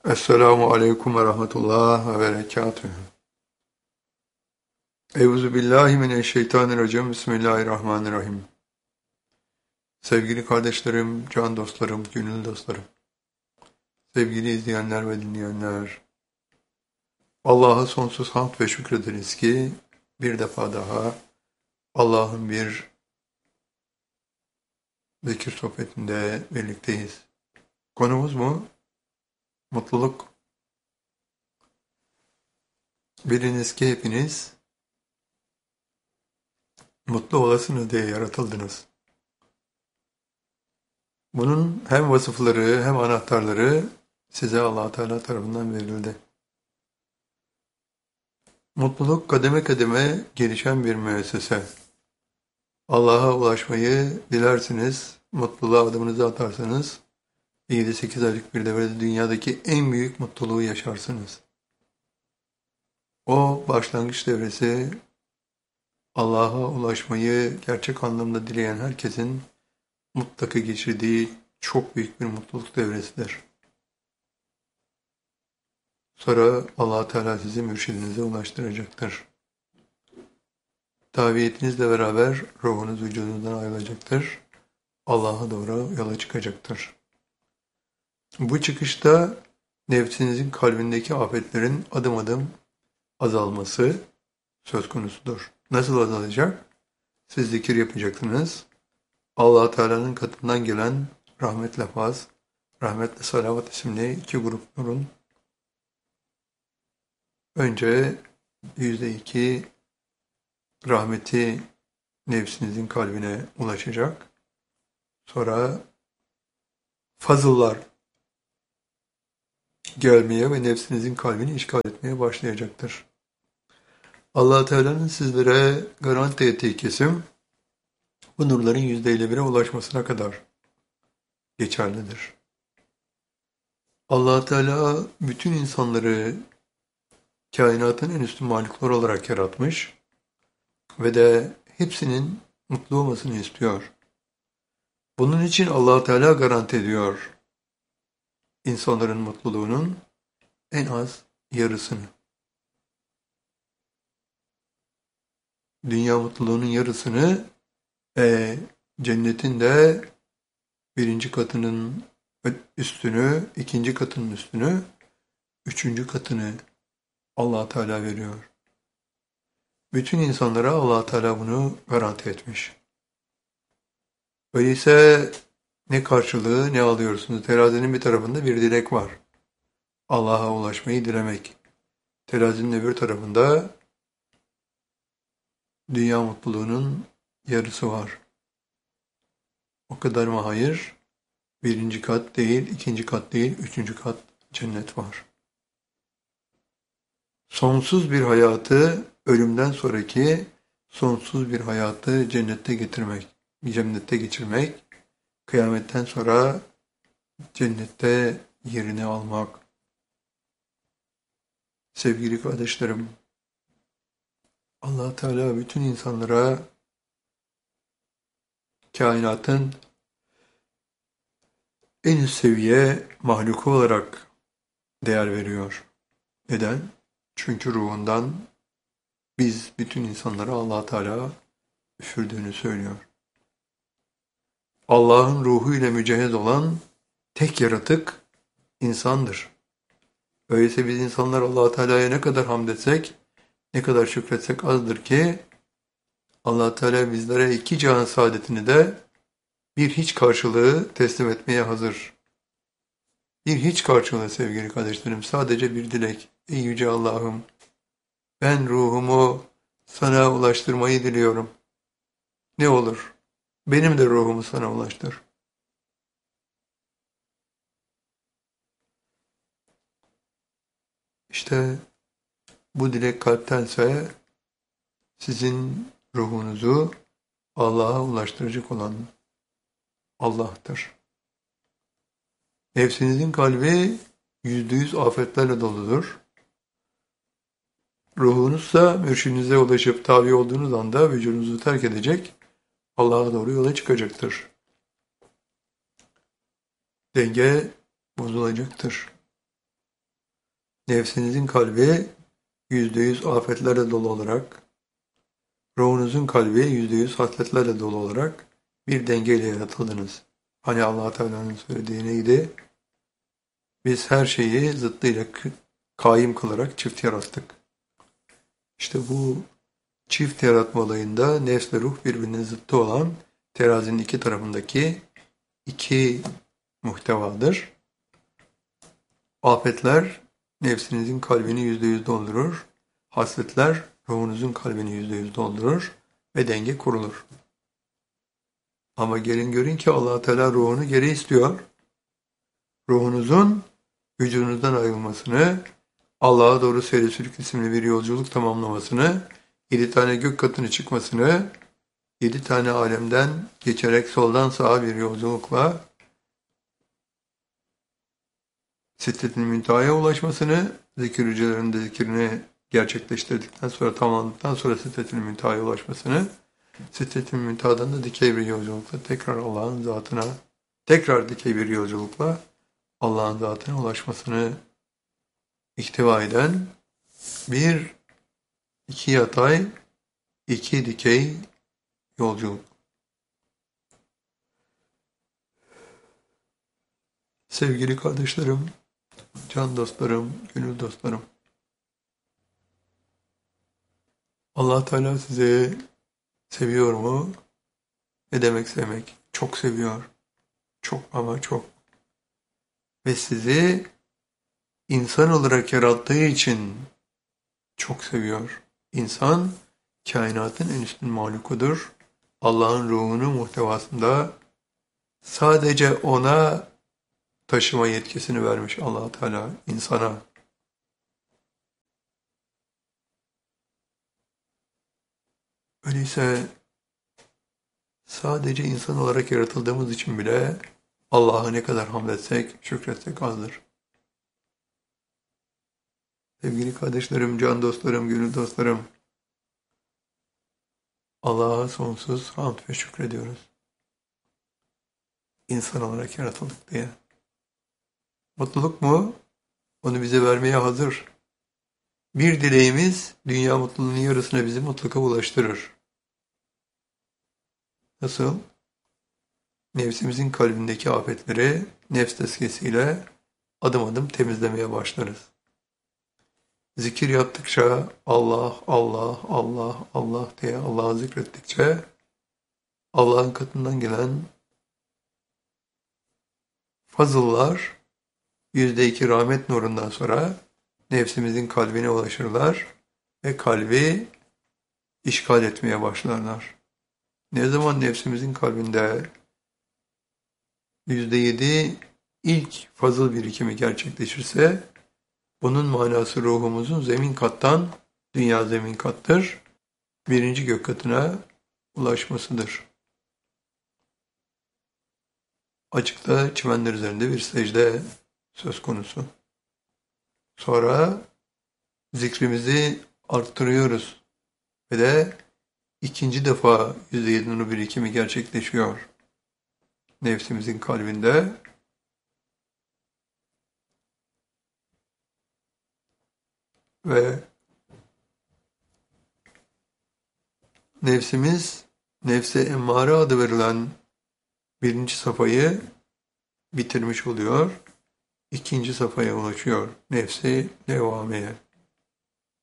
Esselamu aleyküm ve rahmetullah ve berekatühü. Euzubillahimineşşeytanirracim. Bismillahirrahmanirrahim. Sevgili kardeşlerim, can dostlarım, gönül dostlarım, sevgili izleyenler ve dinleyenler, Allah'a sonsuz hamd ve şükrederiz ki bir defa daha Allah'ın bir zikir sohbetinde birlikteyiz. Konumuz mu? Mutluluk. Biliniz ki hepiniz mutlu olasınız diye yaratıldınız. Bunun hem vasıfları hem anahtarları size Allah Teala tarafından verildi. Mutluluk kademe kademe gelişen bir müessese. Allah'a ulaşmayı dilersiniz, mutluluğa adımınızı atarsanız 7-8 aylık bir devrede dünyadaki en büyük mutluluğu yaşarsınız. O başlangıç devresi Allah'a ulaşmayı gerçek anlamda dileyen herkesin mutlaka geçirdiği çok büyük bir mutluluk devresidir. Sonra Allah Teala sizi mürşidinize ulaştıracaktır. Tabiyetinizle beraber ruhunuz vücudunuzdan ayrılacaktır. Allah'a doğru yola çıkacaktır. Bu çıkışta nefsinizin kalbindeki afetlerin adım adım azalması söz konusudur. Nasıl azalacak? Siz zikir yapacaksınız. Allah Teala'nın katından gelen rahmet lafaz, rahmetle salavat isimli iki grup nurun önce %2 rahmeti nefsinizin kalbine ulaşacak. Sonra fazıllar gelmeye ve nefsinizin kalbini işgal etmeye başlayacaktır. Allah Teala'nın sizlere garanti ettiği kesim bu nurların %51'e ulaşmasına kadar geçerlidir. Allah Teala bütün insanları kainatın en üstün mahluklar olarak yaratmış ve de hepsinin mutlu olmasını istiyor. Bunun için Allah Teala garanti ediyor insanların mutluluğunun en az yarısını. Dünya mutluluğunun yarısını cennetin de birinci katının üstünü, ikinci katının üstünü, üçüncü katını Allah Teala veriyor. Bütün insanlara Allah Teala bunu garanti etmiş. Öyleyse ne karşılığı ne alıyorsunuz? Terazinin bir tarafında bir dilek var. Allah'a ulaşmayı dilemek. Terazinin öbür tarafında dünya mutluluğunun yarısı var. O kadar mı? Hayır. Birinci kat değil, ikinci kat değil, üçüncü kat cennet var. Sonsuz bir hayatı, ölümden sonraki sonsuz bir hayatı cennette getirmek, cennette geçirmek, kıyametten sonra cennette yerini almak. Sevgili kardeşlerim, Allah Teala bütün insanlara kainatın en üst seviye mahluku olarak değer veriyor. Neden? Çünkü ruhundan biz bütün insanlara Allah Teala üfürdüğünü söylüyor. Allah'ın ruhu ile mücehhez olan tek yaratık insandır. Öyleyse biz insanlar Allah Teala'ya ne kadar hamd etsek, ne kadar şükretsek azdır ki Allah Teala bizlere iki cihan saadetini de bir hiç karşılığı teslim etmeye hazır. Bir hiç karşılığı sevgili kardeşlerim, sadece bir dilek. Ey yüce Allah'ım, ben ruhumu sana ulaştırmayı diliyorum. Ne olur, benim de ruhumu sana ulaştır. İşte bu dilek kalptense sizin ruhunuzu Allah'a ulaştıracak olan Allah'tır. Nefsinizin kalbi %100 afetlerle doludur. Ruhunuzsa mürşidinize ulaşıp tabi olduğunuz anda vücudunuzu terk edecek, Allah'a doğru yola çıkacaktır. Denge bozulacaktır. Nefsinizin kalbi %100 afetlerle dolu olarak, ruhunuzun kalbi %100 hasletlerle dolu olarak bir dengeyle yaratıldınız. Hani Allah Teala'nın söylediği neydi? Biz her şeyi zıttıyla kaim kılarak çift yarattık. İşte bu çift yaratma olayında nefs ve ruh birbirinin zıttı olan terazinin iki tarafındaki iki muhtevadır. Afetler nefsinizin kalbini %100 doldurur. Hasletler ruhunuzun kalbini %100 doldurur ve denge kurulur. Ama gelin görün ki Allah Teala ruhunu geri istiyor. Ruhunuzun vücudunuzdan ayrılmasını, Allah'a doğru seyre sülük isimli bir yolculuk tamamlamasını, 7 tane gök katını çıkmasını, 7 tane alemden geçerek soldan sağa bir yolculukla Sidret-i Münteha'ya ulaşmasını, zikir hücrelerinde zikrini gerçekleştirdikten sonra, tamamladıktan sonra Sidret-i Münteha'ya ulaşmasını, Sidret-i Münteha'dan da dikey bir yolculukla tekrar Allah'ın zatına, tekrar dikey bir yolculukla Allah'ın zatına ulaşmasını ihtiva eden bir, iki yatay, iki dikey yolculuk. Sevgili kardeşlerim, can dostlarım, gönül dostlarım. Allah Teala sizi seviyor mu? Ne demek sevmek? Çok seviyor. Çok ama çok. Ve sizi insan olarak yarattığı için çok seviyor. İnsan kainatın en üstün mahlukudur. Allah'ın ruhunu muhtevasında sadece ona taşıma yetkisini vermiş Allah Teala insana. Öyleyse sadece insan olarak yaratıldığımız için bile Allah'a ne kadar hamd etsek, şükretsek azdır. Sevgili kardeşlerim, can dostlarım, gönül dostlarım, Allah'a sonsuz hamd ve şükrediyoruz. İnsan olarak yaratıldık diye. Mutluluk mu? Onu bize vermeye hazır. Bir dileğimiz dünya mutluluğunun yarısına bizi mutlaka ulaştırır. Nasıl? Nefsimizin kalbindeki afetleri nefs tezkiyesiyle adım adım temizlemeye başlarız. Zikir yaptıkça Allah, Allah, Allah, Allah diye Allah'ı zikrettikçe Allah'ın katından gelen fazıllar %2 rahmet nurundan sonra nefsimizin kalbine ulaşırlar ve kalbi işgal etmeye başlarlar. Ne zaman nefsimizin kalbinde %7 ilk fazıl birikimi gerçekleşirse bunun manası ruhumuzun zemin kattan, dünya zemin kattır, birinci gök katına ulaşmasıdır. Açıkta çimenler üzerinde bir secde söz konusu. Sonra zikrimizi arttırıyoruz ve de ikinci defa %7 nuru birikimi gerçekleşiyor nefsimizin kalbinde. Ve nefsimiz, nefse emmare adı verilen birinci safhayı bitirmiş oluyor. İkinci safhaya ulaşıyor. Nefsi levvameye.